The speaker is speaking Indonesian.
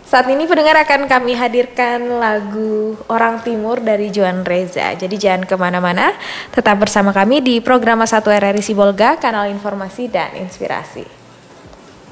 Saat ini pendengar akan kami hadirkan lagu Orang Timur dari Joan Reza. Jadi jangan kemana-mana, tetap bersama kami di program 1 RRI Sibolga, kanal informasi dan inspirasi.